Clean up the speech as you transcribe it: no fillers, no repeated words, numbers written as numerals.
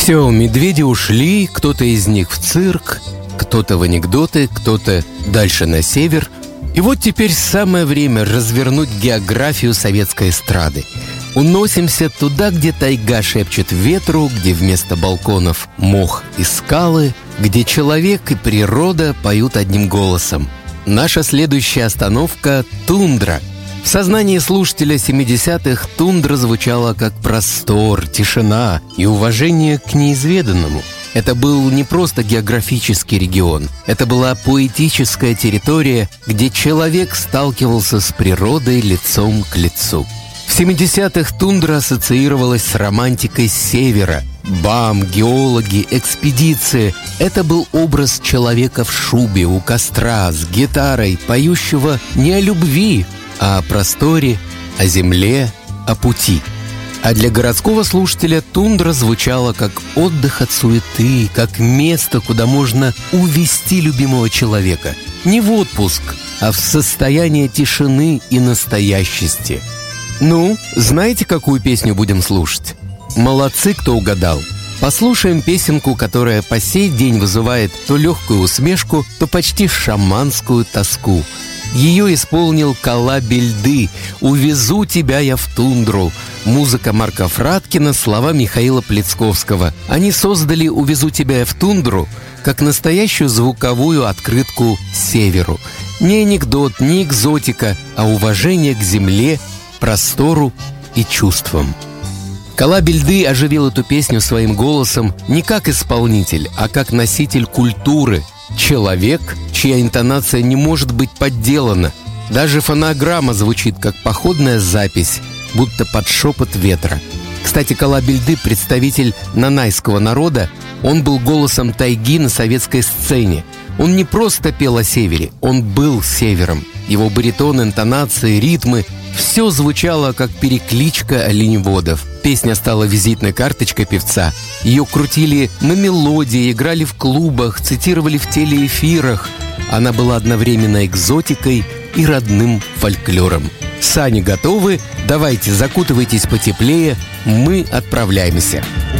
Все, медведи ушли, кто-то из них в цирк, кто-то в анекдоты, кто-то дальше на север. И вот теперь самое время развернуть географию советской эстрады. Уносимся туда, где тайга шепчет ветру, где вместо балконов мох и скалы, где человек и природа поют одним голосом. Наша следующая остановка – тундра. В сознании слушателя 70-х тундра звучала как простор, тишина и уважение к неизведанному. Это был не просто географический регион. Это была поэтическая территория, где человек сталкивался с природой лицом к лицу. В 70-х тундра ассоциировалась с романтикой севера. БАМ, геологи, экспедиции. Это был образ человека в шубе, у костра, с гитарой, поющего не о любви, а о просторе, о земле, о пути. А для городского слушателя тундра звучала как отдых от суеты, как место, куда можно увести любимого человека. Не в отпуск, а в состояние тишины и настоящести. Ну, знаете, какую песню будем слушать? Молодцы, кто угадал. Послушаем песенку, которая по сей день вызывает то легкую усмешку, то почти шаманскую тоску. Ее исполнил Калабильды «Увезу тебя я в тундру». Музыка Марка Фраткина, слова Михаила Плецковского. Они создали «Увезу тебя я в тундру» как настоящую звуковую открытку северу. Не анекдот, не экзотика, а уважение к земле, простору и чувствам. Калабильды оживил эту песню своим голосом не как исполнитель, а как носитель культуры. Человек, чья интонация не может быть подделана. Даже фонограмма звучит как походная запись, будто под шепот ветра. Кстати, Калабильды – представитель нанайского народа. Он был голосом тайги на советской сцене. Он не просто пел о севере, он был севером. Его баритон, интонации, ритмы – все звучало как перекличка оленеводов. Песня стала визитной карточкой певца. Ее крутили на мелодии, играли в клубах, цитировали в телеэфирах. Она была одновременно экзотикой и родным фольклором. Сани готовы? Давайте, закутывайтесь потеплее. Мы отправляемся.